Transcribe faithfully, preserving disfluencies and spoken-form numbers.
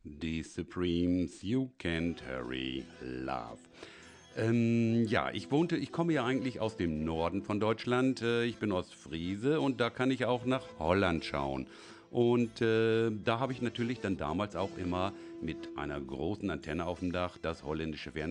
Die Supremes, You Can't Hurry Love. Ähm, ja, ich wohnte, ich komme ja eigentlich aus dem Norden von Deutschland. Äh, ich bin Ostfriese und da kann ich auch nach Holland schauen. Und äh, da habe ich natürlich dann damals auch immer mit einer großen Antenne auf dem Dach das holländische Fernsehen